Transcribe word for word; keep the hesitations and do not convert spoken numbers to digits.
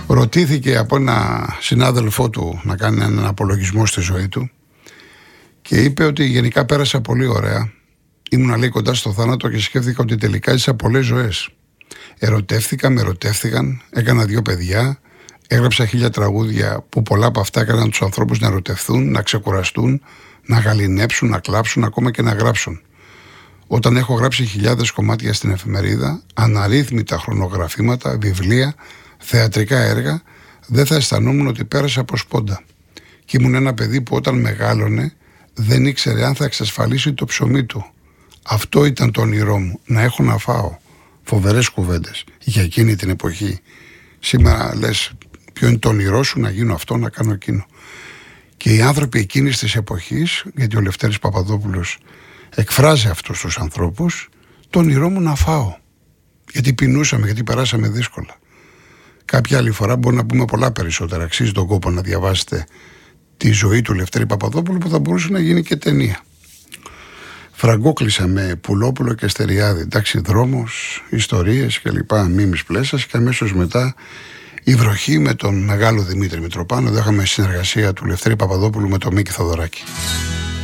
Ρωτήθηκε από ένα συνάδελφό του να κάνει έναν απολογισμό στη ζωή του και είπε ότι γενικά πέρασα πολύ ωραία. Ήμουνα, λέει, κοντά στο θάνατο και σκέφτηκα ότι τελικά έζησα πολλές ζωές. Ερωτεύτηκα, με ερωτεύτηκαν, έκανα δύο παιδιά, έγραψα χίλια τραγούδια που πολλά από αυτά έκαναν τους ανθρώπους να ερωτευθούν, να ξεκουραστούν, να γαληνέψουν, να κλάψουν, ακόμα και να γράψουν. Όταν έχω γράψει χιλιάδες κομμάτια στην εφημερίδα, αναρρύθμιτα χρονογραφήματα, βιβλία, θεατρικά έργα, δεν θα αισθανόμουν ότι πέρασα από σπόντα. Και ήμουν ένα παιδί που όταν μεγάλωνε δεν ήξερε αν θα εξασφαλίσει το ψωμί του. Αυτό ήταν το όνειρό μου, να έχω να φάω. Φοβερές κουβέντες για εκείνη την εποχή. Σήμερα λες, ποιο είναι το όνειρό σου, να γίνω αυτό, να κάνω εκείνο. Και οι άνθρωποι εκείνης της εποχής, γιατί ο Λευτέρης Παπαδόπουλος εκφράζει αυτούς τους ανθρώπους, το όνειρό μου να φάω. Γιατί πεινούσαμε, γιατί περάσαμε δύσκολα. Κάποια άλλη φορά μπορεί να πούμε πολλά περισσότερα. Αξίζει τον κόπο να διαβάσετε τη ζωή του Λευτέρη Παπαδόπουλου, που θα μπορούσε να γίνει και ταινία. Φραγκόκλεισα με Πουλόπουλο και Στεριάδη. Εντάξει, δρόμος, ιστορίες κλπ. Μίμης Πλέσας, και αμέσως μετά η βροχή με τον μεγάλο Δημήτρη Μητροπάνο. Εδώ είχαμε συνεργασία του Λευτέρη Παπαδόπουλου με τον Μίκη Θοδωράκη.